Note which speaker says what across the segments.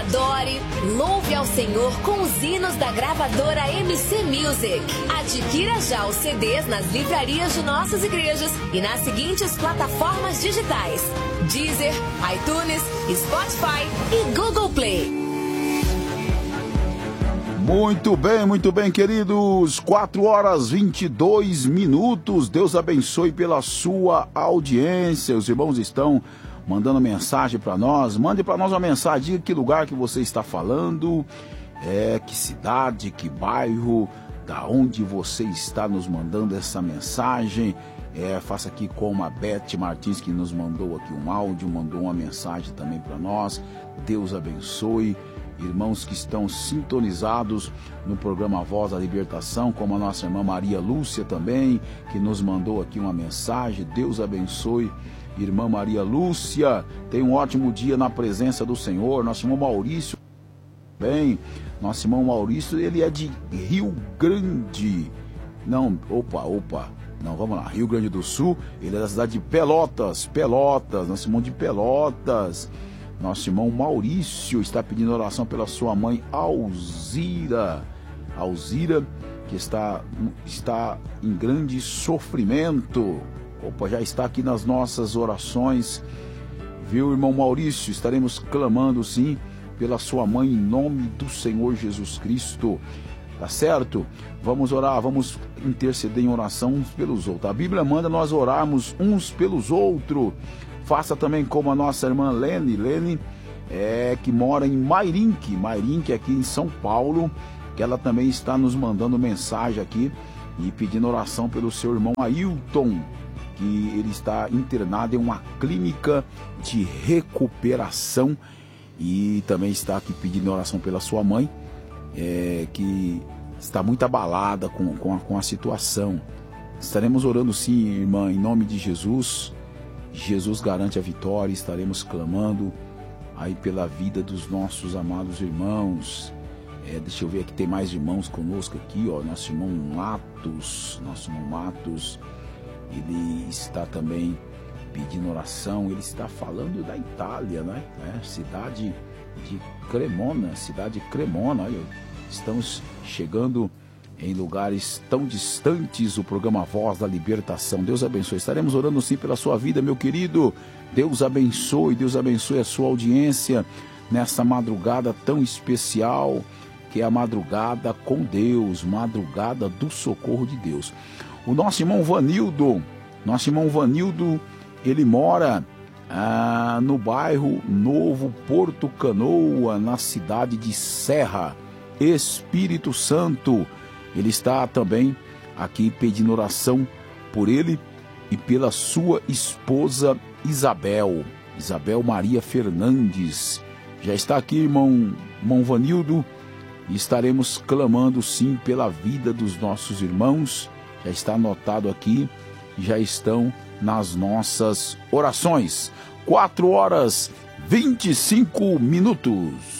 Speaker 1: Adore, louve ao Senhor com os hinos da gravadora MC Music. Adquira já os CDs nas livrarias de nossas igrejas e nas seguintes plataformas digitais: Deezer, iTunes, Spotify e Google Play.
Speaker 2: Muito bem, queridos. 4h22. Deus abençoe pela sua audiência. Os irmãos estão mandando mensagem para nós. Mande para nós uma mensagem. Diga que lugar que você está falando, que cidade, que bairro, da onde você está nos mandando essa mensagem. Faça aqui como a Beth Martins, que nos mandou aqui um áudio, mandou uma mensagem também para nós. Deus abençoe. Irmãos que estão sintonizados no programa Voz da Libertação, como a nossa irmã Maria Lúcia também, que nos mandou aqui uma mensagem. Deus abençoe, irmã Maria Lúcia. Tenha um ótimo dia na presença do Senhor. Nosso irmão Maurício, bem, nosso irmão Maurício, ele é de Rio Grande. Não, vamos lá, Rio Grande do Sul. Ele é da cidade de Pelotas, nosso irmão de Pelotas. Nosso irmão Maurício está pedindo oração pela sua mãe Alzira, que está em grande sofrimento. Já está aqui nas nossas orações, viu, irmão Maurício? Estaremos clamando sim pela sua mãe em nome do Senhor Jesus Cristo, tá certo? Vamos orar, vamos interceder em oração uns pelos outros. A Bíblia manda nós orarmos uns pelos outros. Faça também como a nossa irmã Lene, que mora em Mairinque aqui em São Paulo, que ela também está nos mandando mensagem aqui e pedindo oração pelo seu irmão Ailton, que ele está internado em uma clínica de recuperação, e também está aqui pedindo oração pela sua mãe, que está muito abalada com a situação. Estaremos orando sim, irmã, em nome de Jesus. Jesus garante a vitória. Estaremos clamando aí pela vida dos nossos amados irmãos. Deixa eu ver aqui, tem mais irmãos conosco aqui, ó. Nosso irmão Matos, ele está também pedindo oração. Ele está falando da Itália, né? Cidade Cremona. Olha, estamos chegando em lugares tão distantes, o programa Voz da Libertação. Deus abençoe. Estaremos orando sim pela sua vida, meu querido. Deus abençoe a sua audiência nessa madrugada tão especial, que é a madrugada com Deus, madrugada do socorro de Deus. O nosso irmão Vanildo, ele mora no bairro Novo Porto Canoa, na cidade de Serra, Espírito Santo. Ele está também aqui pedindo oração por ele e pela sua esposa Isabel Maria Fernandes. Já está aqui, irmão Vanildo, e estaremos clamando sim pela vida dos nossos irmãos. Já está anotado aqui, já estão nas nossas orações. 4h25.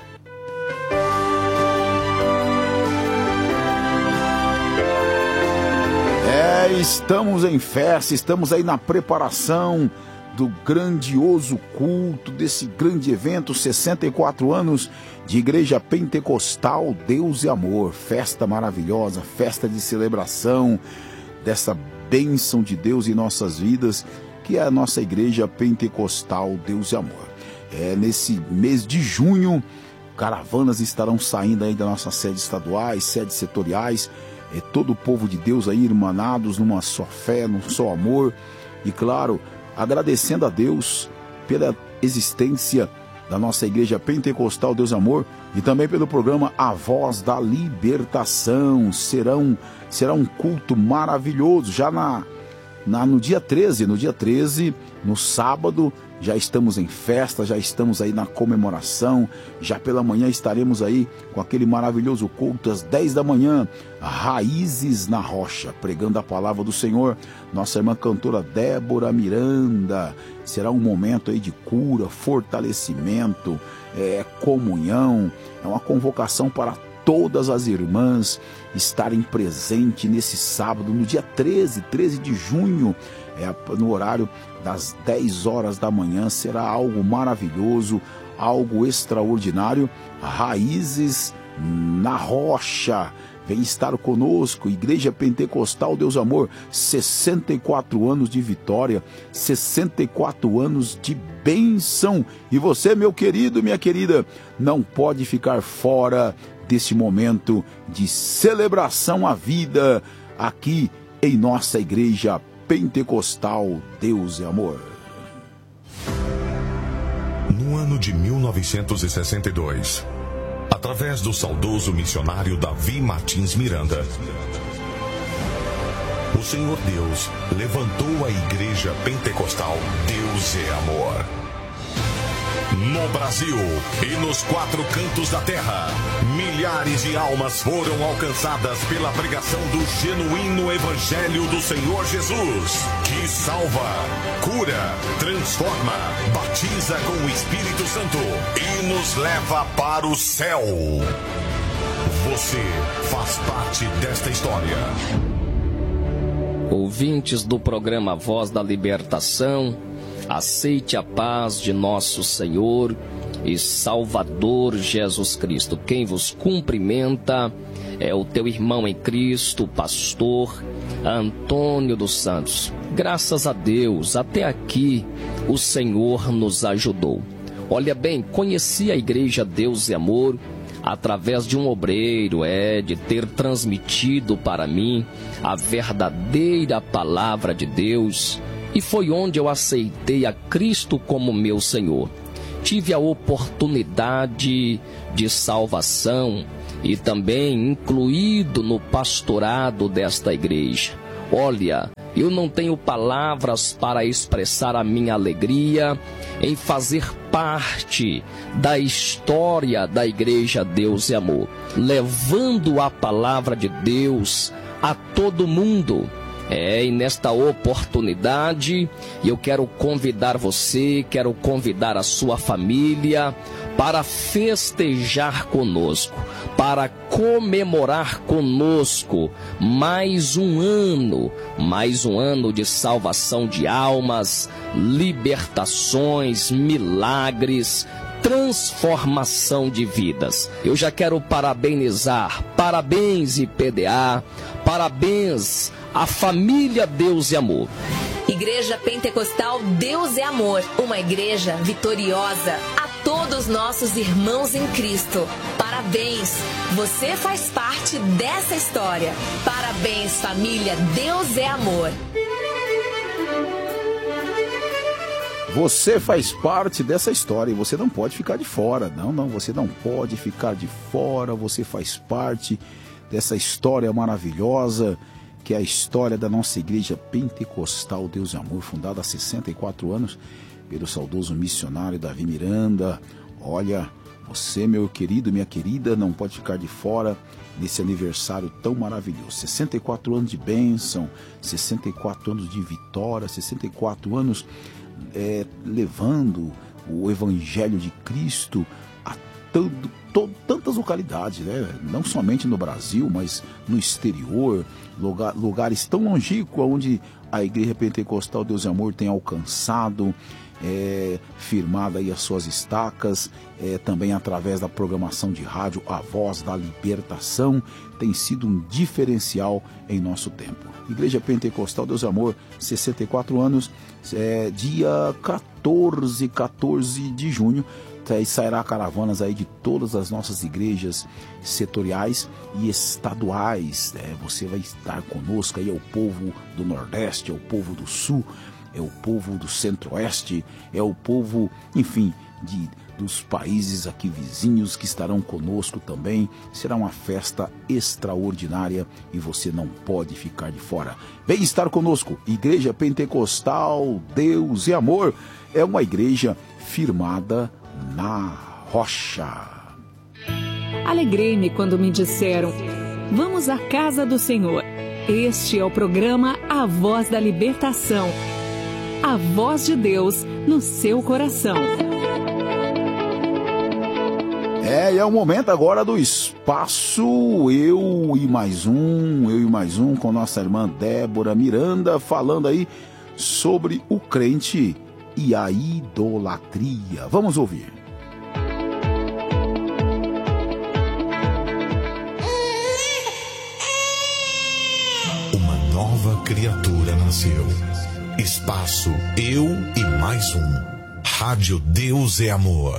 Speaker 2: Estamos em festa, estamos aí na preparação do grandioso culto, desse grande evento, 64 anos de Igreja Pentecostal Deus e Amor. Festa maravilhosa, festa de celebração dessa bênção de Deus em nossas vidas, que é a nossa Igreja Pentecostal Deus e Amor. Nesse mês de junho, caravanas estarão saindo aí das nossas sedes estaduais, sedes setoriais, todo o povo de Deus aí irmanados numa só fé, num só amor, e claro, agradecendo a Deus pela existência da nossa Igreja Pentecostal Deus e Amor, e também pelo programa A Voz da Libertação. Será um culto maravilhoso, já no dia 13, no sábado, já estamos em festa, já estamos aí na comemoração. Já pela manhã estaremos aí com aquele maravilhoso culto às 10 da manhã, Raízes na Rocha, pregando a palavra do Senhor. Nossa irmã cantora Débora Miranda. Será um momento aí de cura, fortalecimento, comunhão. É uma convocação para todas as irmãs estarem presentes nesse sábado, no dia 13 de junho, no horário das 10 horas da manhã. Será algo maravilhoso, algo extraordinário. Raízes na Rocha vem estar conosco. Igreja Pentecostal Deus Amor, 64 anos de vitória, 64 anos de bênção. E você, meu querido, minha querida, não pode ficar fora desse momento de celebração à vida aqui em nossa Igreja Pentecostal Deus é Amor.
Speaker 3: No ano de 1962, através do saudoso missionário Davi Martins Miranda, o Senhor Deus levantou a Igreja Pentecostal Deus é Amor. No Brasil e nos 4 cantos da terra, milhares de almas foram alcançadas pela pregação do genuíno Evangelho do Senhor Jesus, que salva, cura, transforma, batiza com o Espírito Santo e nos leva para o céu. Você faz parte desta história.
Speaker 4: Ouvintes do programa Voz da Libertação, aceite a paz de nosso Senhor e Salvador Jesus Cristo. Quem vos cumprimenta é o teu irmão em Cristo, pastor Antônio dos Santos. Graças a Deus, até aqui o Senhor nos ajudou. Olha bem, conheci a Igreja Deus e Amor através de um obreiro, de ter transmitido para mim a verdadeira palavra de Deus. E foi onde eu aceitei a Cristo como meu Senhor. Tive a oportunidade de salvação e também incluído no pastorado desta igreja. Olha, eu não tenho palavras para expressar a minha alegria em fazer parte da história da Igreja Deus e Amor, levando a palavra de Deus a todo mundo. E nesta oportunidade, eu quero convidar você, quero convidar a sua família para festejar conosco, para comemorar conosco mais um ano de salvação de almas, libertações, milagres, transformação de vidas. Eu já quero parabenizar, parabéns IPDA, parabéns a família Deus e Amor.
Speaker 1: Igreja Pentecostal Deus é Amor, uma igreja vitoriosa. A todos nossos irmãos em Cristo, parabéns, você faz parte dessa história. Parabéns, família Deus é Amor.
Speaker 2: Você faz parte dessa história e você não pode ficar de fora. Não, você não pode ficar de fora. Você faz parte dessa história maravilhosa, que é a história da nossa Igreja Pentecostal Deus e Amor, fundada há 64 anos pelo saudoso missionário Davi Miranda. Olha, você, meu querido, minha querida, não pode ficar de fora nesse aniversário tão maravilhoso. 64 anos de bênção, 64 anos de vitória, 64 anos levando o Evangelho de Cristo a tantas localidades, né? Não somente no Brasil, mas no exterior, lugares tão longínquos onde a Igreja Pentecostal Deus e Amor tem alcançado, firmada aí as suas estacas, também através da programação de rádio A Voz da Libertação, tem sido um diferencial em nosso tempo. Igreja Pentecostal Deus e Amor, 64 anos, dia 14 de junho, sairá caravanas aí de todas as nossas igrejas setoriais e estaduais. Você vai estar conosco aí, é o povo do Nordeste, é o povo do Sul, é o povo do Centro-Oeste, é o povo, enfim, dos países aqui vizinhos que estarão conosco também. Será uma festa extraordinária e você não pode ficar de fora. Vem estar conosco. Igreja Pentecostal Deus e Amor é uma igreja firmada na rocha.
Speaker 5: Alegrei-me quando me disseram: vamos à casa do Senhor. Este é o programa A Voz da Libertação. A voz de Deus no seu coração.
Speaker 2: É o momento agora do espaço Eu e Mais Um, com nossa irmã Débora Miranda, falando aí sobre o crente e a idolatria. Vamos ouvir.
Speaker 3: criatura nasceu. Espaço Eu e Mais Um. Rádio Deus é Amor.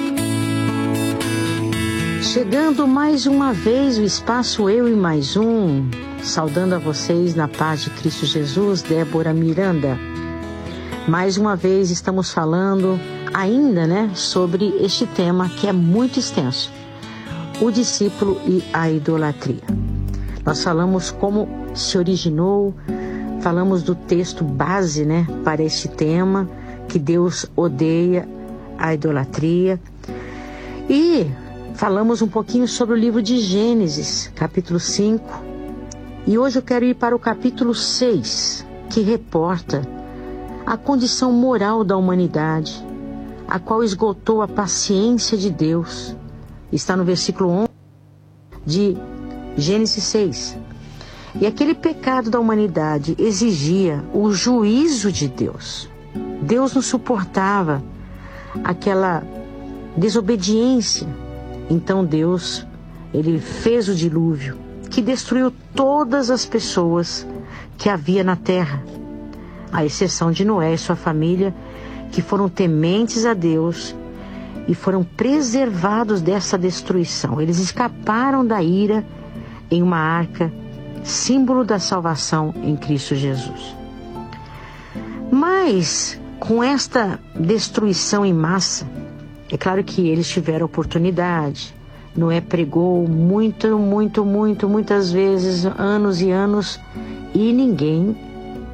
Speaker 6: Chegando mais uma vez o Espaço Eu e Mais Um. Saudando a vocês na paz de Cristo Jesus, Débora Miranda. Mais uma vez estamos falando ainda, sobre este tema que é muito extenso. O discípulo e a idolatria. Nós falamos como se originou, falamos do texto base, para este tema, que Deus odeia a idolatria. E falamos um pouquinho sobre o livro de Gênesis, capítulo 5. E hoje eu quero ir para o capítulo 6, que reporta a condição moral da humanidade, a qual esgotou a paciência de Deus. Está no versículo 11 de Gênesis 6. E aquele pecado da humanidade exigia o juízo de Deus. Deus não suportava aquela desobediência. Então Deus, ele fez o dilúvio, que destruiu todas as pessoas que havia na terra, à exceção de Noé e sua família, que foram tementes a Deus e foram preservados dessa destruição. Eles escaparam da ira em uma arca, símbolo da salvação em Cristo Jesus. Mas, com esta destruição em massa, é claro que eles tiveram oportunidade. Noé pregou muitas vezes, anos e anos, e ninguém